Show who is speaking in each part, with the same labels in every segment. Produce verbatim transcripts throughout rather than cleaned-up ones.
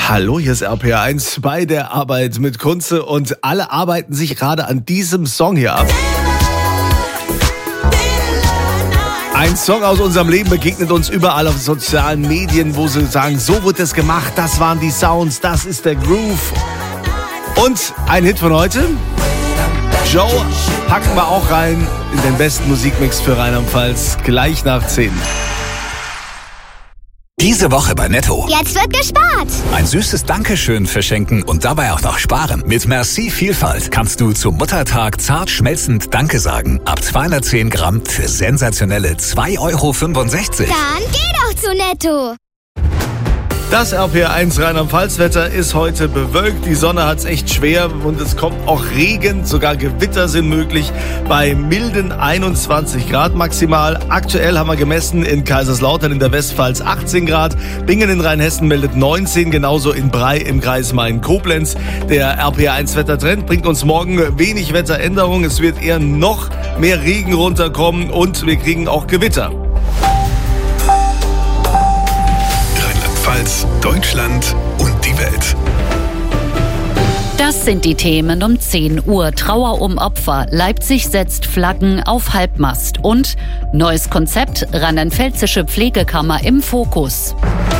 Speaker 1: Hallo, hier ist R P R eins bei der Arbeit mit Kunze und alle arbeiten sich gerade an diesem Song hier ab. Ein Song aus unserem Leben begegnet uns überall auf sozialen Medien, wo sie sagen, so wird es gemacht, das waren die Sounds, das ist der Groove. Und ein Hit von heute, Joe, packen wir auch rein in den besten Musikmix für Rheinland-Pfalz, gleich nach zehn.
Speaker 2: Diese Woche bei Netto.
Speaker 3: Jetzt wird gespart.
Speaker 2: Ein süßes Dankeschön verschenken und dabei auch noch sparen. Mit Merci Vielfalt kannst du zum Muttertag zart schmelzend Danke sagen. Ab zweihundertzehn Gramm für sensationelle zwei Euro fünfundsechzig.
Speaker 3: Dann geh doch zu Netto.
Speaker 1: Das R P R eins Rheinland-Pfalz-Wetter ist heute bewölkt. Die Sonne hat's echt schwer und es kommt auch Regen, sogar Gewitter sind möglich bei milden einundzwanzig Grad maximal. Aktuell haben wir gemessen in Kaiserslautern in der Westpfalz achtzehn Grad. Bingen in Rheinhessen meldet neunzehn, genauso in Bray im Kreis Main-Koblenz. Der R P R eins Wettertrend bringt uns morgen wenig Wetteränderung. Es wird eher noch mehr Regen runterkommen und wir kriegen auch Gewitter.
Speaker 4: Deutschland und die Welt.
Speaker 5: Das sind die Themen um zehn Uhr. Trauer um Opfer. Leipzig setzt Flaggen auf Halbmast. Und neues Konzept, rheinland-pfälzische Pflegekammer im Fokus.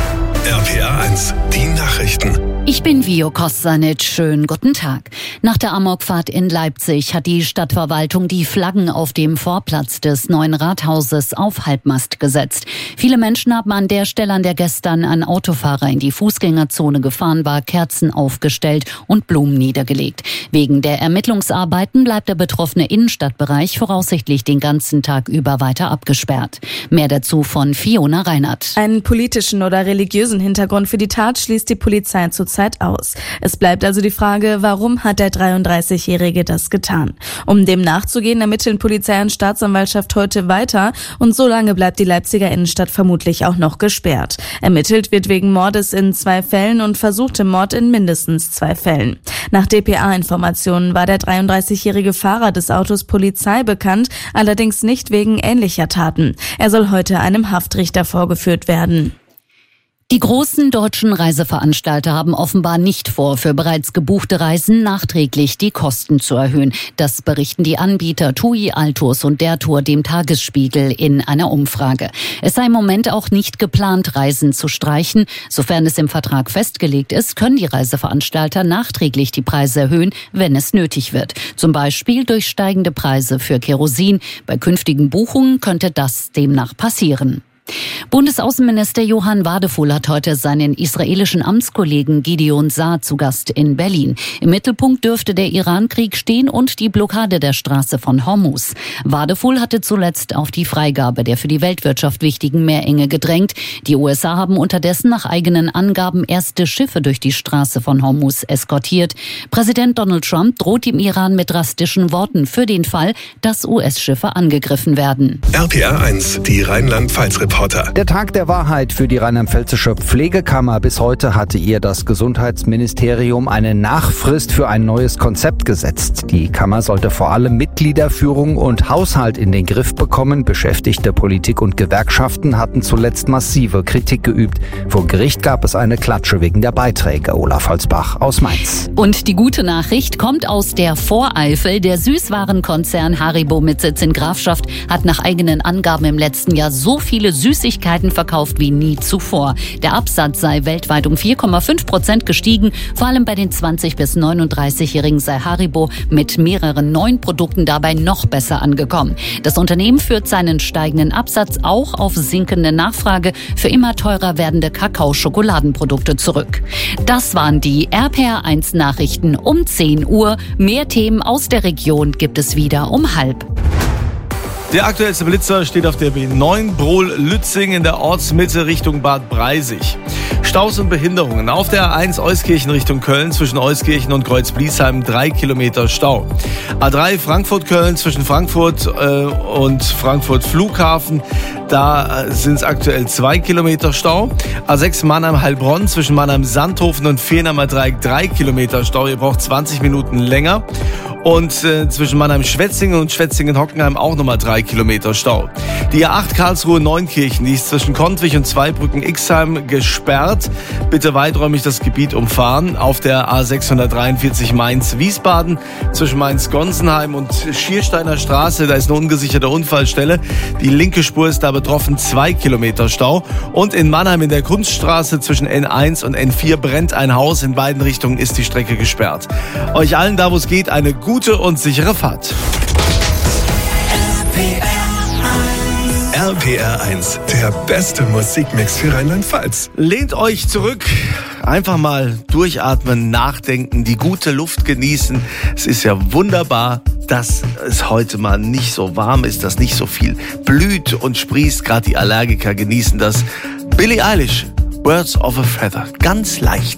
Speaker 4: R P R eins, die Nachrichten.
Speaker 5: Ich bin Vio Kostanic. Schönen guten Tag. Nach der Amokfahrt in Leipzig hat die Stadtverwaltung die Flaggen auf dem Vorplatz des neuen Rathauses auf Halbmast gesetzt. Viele Menschen haben an der Stelle, an der gestern ein Autofahrer in die Fußgängerzone gefahren war, Kerzen aufgestellt und Blumen niedergelegt. Wegen der Ermittlungsarbeiten bleibt der betroffene Innenstadtbereich voraussichtlich den ganzen Tag über weiter abgesperrt. Mehr dazu von Fiona Reinhardt.
Speaker 6: Einen politischen oder religiösen Hintergrund für die Tat schließt die Polizei zurzeit aus. Es bleibt also die Frage, warum hat der dreiunddreißigjährige das getan? Um dem nachzugehen, ermitteln Polizei und Staatsanwaltschaft heute weiter und so lange bleibt die Leipziger Innenstadt vermutlich auch noch gesperrt. Ermittelt wird wegen Mordes in zwei Fällen und versuchtem Mord in mindestens zwei Fällen. Nach D P A-Informationen war der dreiunddreißigjährige Fahrer des Autos Polizei bekannt, allerdings nicht wegen ähnlicher Taten. Er soll heute einem Haftrichter vorgeführt werden.
Speaker 5: Die großen deutschen Reiseveranstalter haben offenbar nicht vor, für bereits gebuchte Reisen nachträglich die Kosten zu erhöhen. Das berichten die Anbieter TUI, Altus und der Tour dem Tagesspiegel in einer Umfrage. Es sei im Moment auch nicht geplant, Reisen zu streichen. Sofern es im Vertrag festgelegt ist, können die Reiseveranstalter nachträglich die Preise erhöhen, wenn es nötig wird. Zum Beispiel durch steigende Preise für Kerosin. Bei künftigen Buchungen könnte das demnach passieren. Bundesaußenminister Johann Wadephul hat heute seinen israelischen Amtskollegen Gideon Saar zu Gast in Berlin. Im Mittelpunkt dürfte der Iran-Krieg stehen und die Blockade der Straße von Hormuz. Wadephul hatte zuletzt auf die Freigabe der für die Weltwirtschaft wichtigen Meerenge gedrängt. Die U S A haben unterdessen nach eigenen Angaben erste Schiffe durch die Straße von Hormuz eskortiert. Präsident Donald Trump droht dem Iran mit drastischen Worten für den Fall, dass U S-Schiffe angegriffen werden.
Speaker 4: R P R eins, die Rheinland-Pfalz-Reporter.
Speaker 7: Der Tag der Wahrheit für die rheinland-pfälzische Pflegekammer. Bis heute hatte ihr das Gesundheitsministerium eine Nachfrist für ein neues Konzept gesetzt. Die Kammer sollte vor allem Mitgliederführung und Haushalt in den Griff bekommen. Beschäftigte Politik und Gewerkschaften hatten zuletzt massive Kritik geübt. Vor Gericht gab es eine Klatsche wegen der Beiträge. Olaf Holzbach aus Mainz.
Speaker 5: Und die gute Nachricht kommt aus der Voreifel. Der Süßwarenkonzern Haribo mit Sitz in Grafschaft hat nach eigenen Angaben im letzten Jahr so viele Süßigkeiten verkauft wie nie zuvor. Der Absatz sei weltweit um vier Komma fünf Prozent gestiegen. Vor allem bei den zwanzig- bis neununddreißigjährigen sei Haribo mit mehreren neuen Produkten dabei noch besser angekommen. Das Unternehmen führt seinen steigenden Absatz auch auf sinkende Nachfrage für immer teurer werdende Kakao-Schokoladenprodukte zurück. Das waren die R P R eins Nachrichten um zehn Uhr. Mehr Themen aus der Region gibt es wieder um halb.
Speaker 1: Der aktuellste Blitzer steht auf der B neun Brohl-Lützing in der Ortsmitte Richtung Bad Breisig. Staus und Behinderungen. Auf der A eins Euskirchen Richtung Köln zwischen Euskirchen und Kreuz-Bliesheim drei Kilometer Stau. A drei Frankfurt-Köln zwischen Frankfurt äh, und Frankfurt Flughafen Da sind es aktuell zwei Kilometer Stau. A sechs Mannheim-Heilbronn zwischen Mannheim-Sandhofen und Viernamer Dreieck drei Kilometer Stau. Ihr braucht zwanzig Minuten länger. Und äh, zwischen Mannheim-Schwetzingen und Schwetzingen-Hockenheim auch nochmal drei Kilometer Stau. Die A acht Karlsruhe-Neunkirchen, die ist zwischen Kontwich und Zweibrücken-Ixheim gesperrt. Bitte weiträumig das Gebiet umfahren. Auf der A sechshundertdreiundvierzig Mainz-Wiesbaden zwischen Mainz-Gonsenheim und Schiersteiner Straße, da ist eine ungesicherte Unfallstelle. Die linke Spur ist da betroffen, zwei Kilometer Stau. Und in Mannheim in der Kunststraße zwischen N eins und N vier brennt ein Haus. In beiden Richtungen ist die Strecke gesperrt. Euch allen da, wo es geht, eine gute und sichere Fahrt.
Speaker 4: R P R eins, der beste Musikmix für Rheinland-Pfalz.
Speaker 1: Lehnt euch zurück, einfach mal durchatmen, nachdenken, die gute Luft genießen. Es ist ja wunderbar, dass es heute mal nicht so warm ist, dass nicht so viel blüht und sprießt. Gerade die Allergiker genießen das. Billie Eilish, Birds of a Feather, ganz leicht.